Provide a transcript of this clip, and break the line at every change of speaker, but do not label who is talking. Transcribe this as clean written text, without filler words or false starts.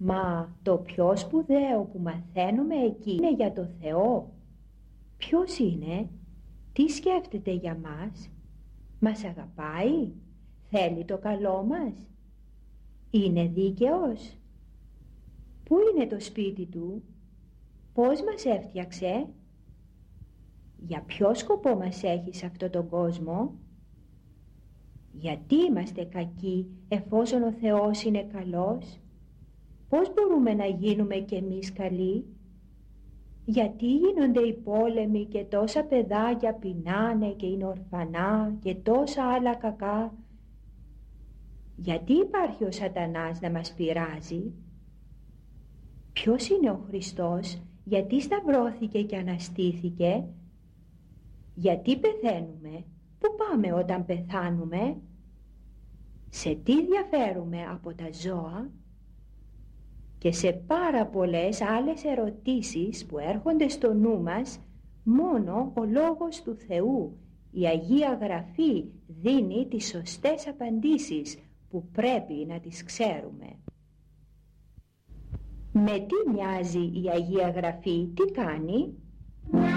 Μα το πιο σπουδαίο που μαθαίνουμε εκεί είναι για το Θεό. Ποιος είναι, τι σκέφτεται για μας, μας αγαπάει, θέλει το καλό μας, είναι δίκαιος, πού είναι το σπίτι του, πώς μας έφτιαξε, για ποιο σκοπό μας έχει σε αυτόν τον κόσμο, γιατί είμαστε κακοί εφόσον ο Θεός είναι καλός, πώς μπορούμε να γίνουμε κι εμείς καλοί, γιατί γίνονται οι πόλεμοι και τόσα παιδάκια πεινάνε και είναι ορφανά και τόσα άλλα κακά, γιατί υπάρχει ο Σατανάς να μας πειράζει, ποιος είναι ο Χριστός, γιατί σταυρώθηκε και αναστήθηκε, γιατί πεθαίνουμε, πού πάμε όταν πεθάνουμε, σε τι διαφέρουμε από τα ζώα, και σε πάρα πολλές άλλες ερωτήσεις που έρχονται στο νου μας, μόνο ο Λόγος του Θεού, η Αγία Γραφή, δίνει τις σωστές απαντήσεις που πρέπει να τις ξέρουμε. Με τι μοιάζει η Αγία Γραφή, τι κάνει?